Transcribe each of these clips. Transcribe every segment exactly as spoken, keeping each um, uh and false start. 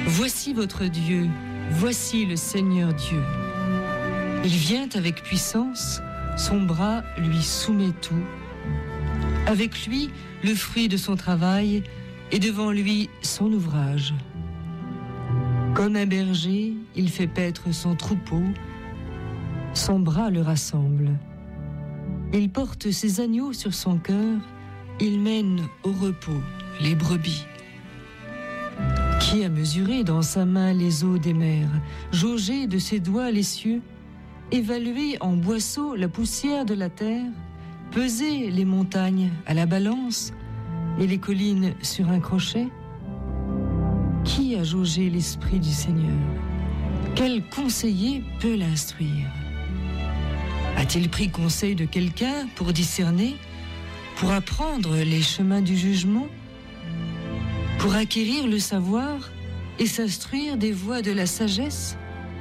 Voici votre Dieu, voici le Seigneur Dieu. Il vient avec puissance, son bras lui soumet tout. Avec lui, le fruit de son travail, et devant lui, son ouvrage. Comme un berger, il fait paître son troupeau, son bras le rassemble. Il porte ses agneaux sur son cœur, il mène au repos les brebis. Qui a mesuré dans sa main les eaux des mers, jaugé de ses doigts les cieux, évalué en boisseau la poussière de la terre, pesé les montagnes à la balance et les collines sur un crochet? Qui a jaugé l'esprit du Seigneur? Quel conseiller peut l'instruire? A-t-il pris conseil de quelqu'un pour discerner, pour apprendre les chemins du jugement, pour acquérir le savoir et s'instruire des voies de la sagesse?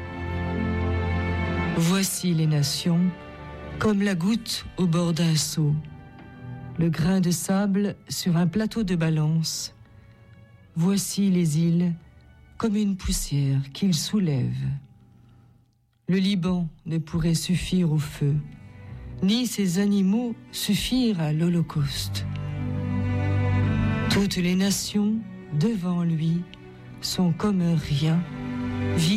Voici les nations, comme la goutte au bord d'un seau, le grain de sable sur un plateau de balance. Voici les îles, comme une poussière qu'il soulève. Le Liban ne pourrait suffire au feu, ni ses animaux suffire à l'Holocauste. Toutes les nations, devant lui, sont comme rien,